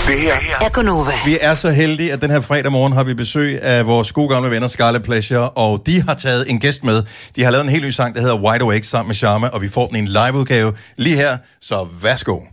Det her er Gonova. Vi er så heldige, at den her fredag morgen har vi besøg af vores gode gamle venner Scarlet Pleasure, og de har taget en gæst med. De har lavet en helt ny sang, der hedder Wide Awake sammen med Sharma, og vi får den i en liveudgave lige her, så værsgo.